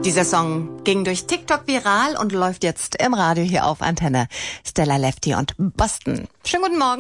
Dieser Song ging durch TikTok viral und läuft jetzt im Radio hier auf Antenne. Stella Lefty und Boston. Schönen guten Morgen.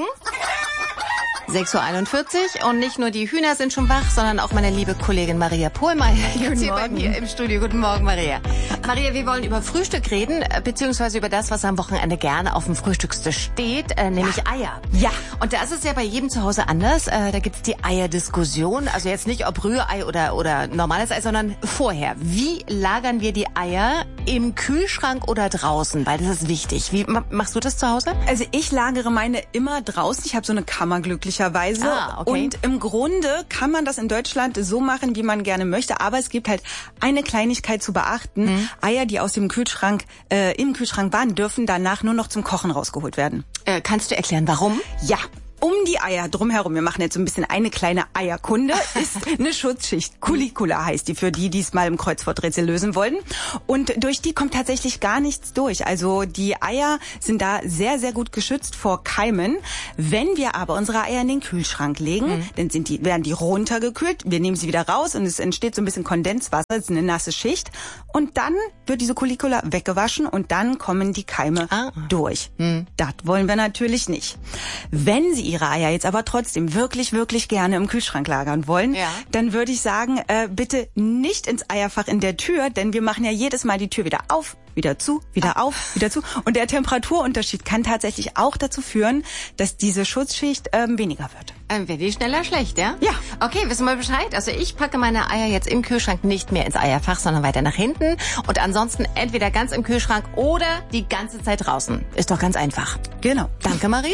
6.41 Uhr und nicht nur die Hühner sind schon wach, sondern auch meine liebe Kollegin Maria Pohlmeier jetzt hier bei mir im Studio. Guten Morgen, Maria. Maria, wir wollen über Frühstück reden, beziehungsweise über das, was am Wochenende gerne auf dem Frühstückstisch steht, nämlich Eier. Ja. Und da ist es ja bei jedem zu Hause anders. Da gibt's die Eierdiskussion. Also jetzt nicht ob Rührei oder normales Ei, sondern vorher. Wie lagern wir die Eier im Kühlschrank oder draußen? Weil das ist wichtig. Wie machst du das zu Hause? Also ich lagere meine immer draußen. Ich habe so eine Kammer glücklicherweise. Ah, okay. Und im Grunde kann man das in Deutschland so machen, wie man gerne möchte. Aber es gibt halt eine Kleinigkeit zu beachten. Eier, die aus dem Kühlschrank, im Kühlschrank waren, dürfen danach nur noch zum Kochen rausgeholt werden. Kannst du erklären, warum? Ja. Um die Eier drumherum, wir machen jetzt so ein bisschen eine kleine Eierkunde, ist eine Schutzschicht. Culicula heißt die, für die es mal im Kreuzworträtsel lösen wollen. Und durch die kommt tatsächlich gar nichts durch. Also die Eier sind da sehr, sehr gut geschützt vor Keimen. Wenn wir aber unsere Eier in den Kühlschrank legen, dann werden die runtergekühlt. Wir nehmen sie wieder raus und es entsteht so ein bisschen Kondenswasser, das ist eine nasse Schicht. Und dann wird diese Culicula weggewaschen und dann kommen die Keime durch. Das wollen wir natürlich nicht. Wenn Sie Ihre Eier jetzt aber trotzdem wirklich, wirklich gerne im Kühlschrank lagern wollen, dann würde ich sagen, bitte nicht ins Eierfach in der Tür, denn wir machen ja jedes Mal die Tür wieder auf, wieder zu, wieder auf, wieder zu. Und der Temperaturunterschied kann tatsächlich auch dazu führen, dass diese Schutzschicht weniger wird. Wird die schneller schlecht, ja? Ja. Okay, wissen wir Bescheid. Also ich packe meine Eier jetzt im Kühlschrank nicht mehr ins Eierfach, sondern weiter nach hinten. Und ansonsten entweder ganz im Kühlschrank oder die ganze Zeit draußen. Ist doch ganz einfach. Genau. Danke, Marie.